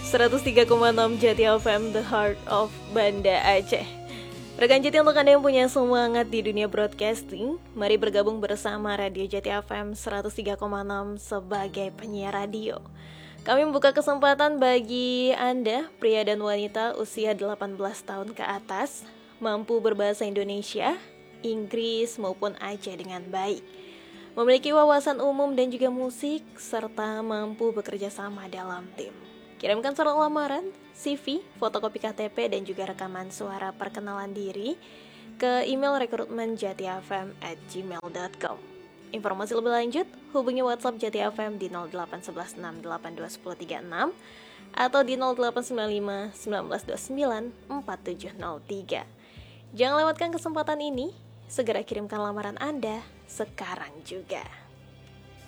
103,6 Jati FM, The Heart of Banda Aceh. Rekan Jati, untuk Anda yang punya semangat di dunia broadcasting, mari bergabung bersama Radio Jati FM 103,6 sebagai penyiar radio. Kami membuka kesempatan bagi Anda, pria dan wanita usia 18 tahun ke atas, mampu berbahasa Indonesia, Inggris maupun Aceh dengan baik, memiliki wawasan umum dan juga musik, serta mampu bekerja sama dalam tim. Kirimkan surat lamaran, CV, fotokopi KTP, dan juga rekaman suara perkenalan diri ke email rekrutmenjatiafm@gmail.com. Informasi lebih lanjut, hubungi WhatsApp Jati FM di 0811682136 atau di 0895 1929 4703. Jangan lewatkan kesempatan ini, segera kirimkan lamaran Anda sekarang juga.